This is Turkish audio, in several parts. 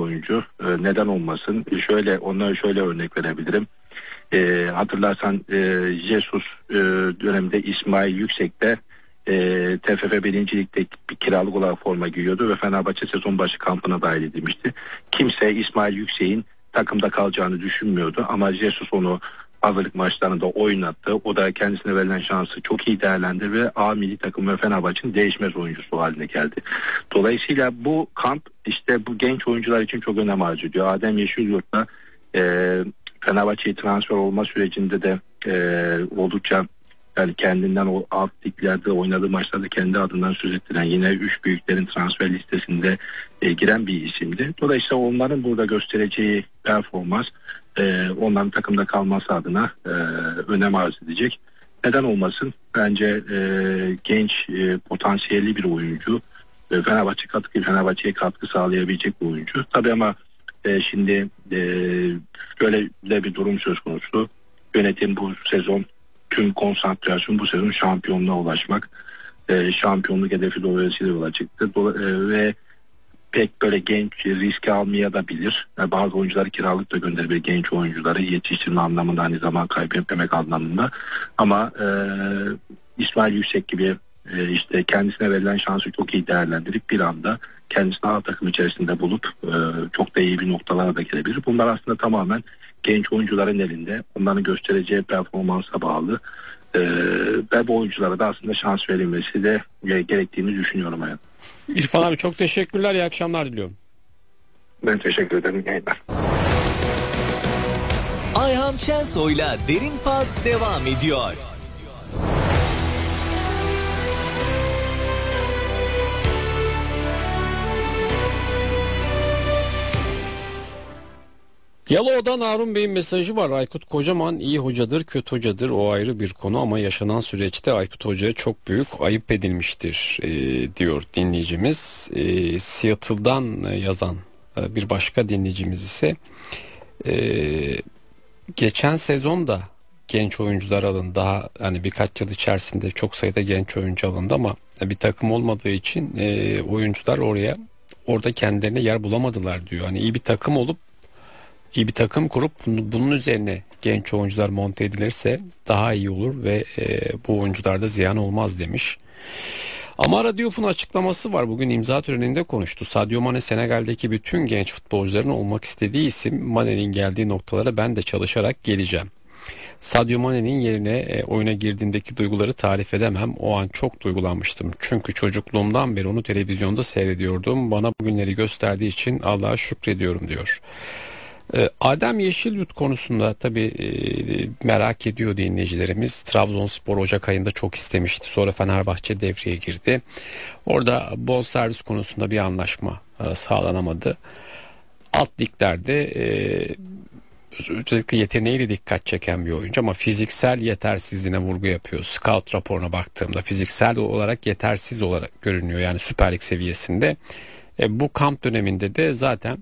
oyuncu. Neden olmasın? Onlara şöyle örnek verebilirim. Hatırlarsan Jesus döneminde İsmail Yüksek de TFF 1. Lig'de bir kiralık olarak forma giyiyordu ve Fenerbahçe sezon başı kampına dahil edilmişti. Kimse İsmail Yüksek'in takımda kalacağını düşünmüyordu ama Jesus onu hazırlık maçlarında oynattı. O da kendisine verilen şansı çok iyi değerlendirdi ve A milli takım ve Fenerbahçe'nin değişmez oyuncusu haline geldi. Dolayısıyla bu kamp işte bu genç oyuncular için çok önem arz ediyor. Adem Yeşilyurt da Fenerbahçe'ye transfer olma sürecinde de oldukça yani kendinden o alt liglerde oynadığı maçlarda kendi adından söz ettiren yine 3 büyüklerin transfer listesinde giren bir isimdi. Dolayısıyla onların burada göstereceği performans onların takımda kalması adına önem arz edecek. Neden olmasın? Bence genç potansiyelli bir oyuncu. Fenerbahçe'ye katkı sağlayabilecek bir oyuncu. Tabii ama şimdi şöyle de bir durum söz konusu. Yönetim bu sezon tüm konsantrasyon bu sezon şampiyonluğa ulaşmak. Şampiyonluk hedefi dolayısıyla yola çıktı. Ve pek böyle genç riske almaya da bilir. Bazı oyuncuları kiralık da gönderebilir, genç oyuncuları yetiştirme anlamında, hani zaman kaybetmemek anlamında. Ama İsmail Yüksek gibi işte kendisine verilen şansı çok iyi değerlendirip bir anda kendisini A takım içerisinde bulup çok da iyi bir noktalara da gelebilir. Bunlar aslında tamamen genç oyuncuların elinde. Onların göstereceği performansa bağlı. Ve bu oyunculara da aslında şans verilmesi de gerektiğini düşünüyorum hayatım. İrfan abi çok teşekkürler. İyi akşamlar diliyorum. Ben teşekkür ederim. Yayınlar. Ayhan Şensoy'la Derin Pas devam ediyor. Yalova'dan Harun Bey'in mesajı var. Aykut Kocaman iyi hocadır, kötü hocadır. O ayrı bir konu ama yaşanan süreçte Aykut Hoca'ya çok büyük ayıp edilmiştir diyor dinleyicimiz. Seattle'dan yazan bir başka dinleyicimiz ise geçen sezon da genç oyuncular alındı. Daha hani birkaç yıl içerisinde çok sayıda genç oyuncu alındı ama bir takım olmadığı için oyuncular orada kendilerine yer bulamadılar diyor. Hani iyi bir takım olup iyi bir takım kurup bunun üzerine genç oyuncular monte edilirse daha iyi olur ve bu oyuncularda ziyan olmaz demiş. Amara Diouf'un açıklaması var. Bugün imza töreninde konuştu. Sadio Mane Senegal'deki bütün genç futbolcuların olmak istediği isim. Mane'nin geldiği noktalara ben de çalışarak geleceğim. Sadio Mane'nin yerine oyuna girdiğindeki duyguları tarif edemem. O an çok duygulanmıştım. Çünkü çocukluğumdan beri onu televizyonda seyrediyordum. Bana bugünleri gösterdiği için Allah'a şükrediyorum diyor. Adem Yeşilyurt konusunda tabii merak ediyor dinleyicilerimiz. Trabzonspor Ocak ayında çok istemişti. Sonra Fenerbahçe devreye girdi. Orada bonservis konusunda bir anlaşma sağlanamadı. Alt liglerde özellikle yeteneğiyle dikkat çeken bir oyuncu ama fiziksel yetersizliğine vurgu yapıyor. Scout raporuna baktığımda fiziksel olarak yetersiz olarak görünüyor. Yani Süper Lig seviyesinde. Bu kamp döneminde de zaten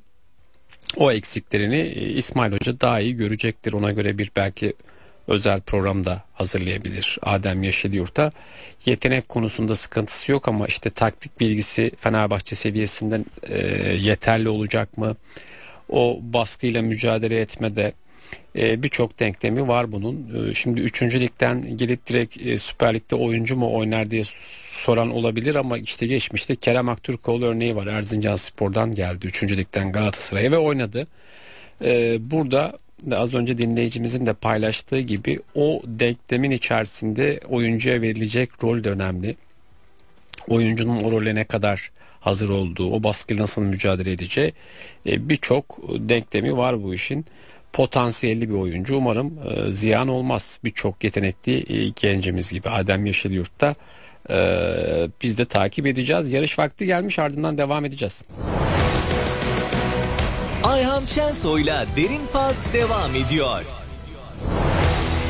o eksiklerini İsmail Hoca daha iyi görecektir. Ona göre bir belki özel program da hazırlayabilir Adem Yeşilyurt'a. Yetenek konusunda sıkıntısı yok ama işte taktik bilgisi Fenerbahçe seviyesinden yeterli olacak mı? O baskıyla mücadele etmede birçok denklemi var bunun. Şimdi 3. ligden gelip direkt Süper Lig'de oyuncu mu oynar diye soran olabilir ama işte geçmişte Kerem Aktürkoğlu örneği var. Erzincanspor'dan geldi 3. ligden Galatasaray'a ve oynadı. Burada az önce dinleyicimizin de paylaştığı gibi o denklemin içerisinde oyuncuya verilecek rol de önemli. Oyuncunun o role ne kadar hazır olduğu, o baskıyla nasıl mücadele edeceği birçok denklemi var bu işin. Potansiyelli bir oyuncu. Umarım ziyan olmaz. Birçok yetenekli gencimiz gibi Adem Yeşilyurt'ta biz de takip edeceğiz. Yarış vakti gelmiş, ardından devam edeceğiz. Ayhan Şensoy'la Derin Pas devam ediyor.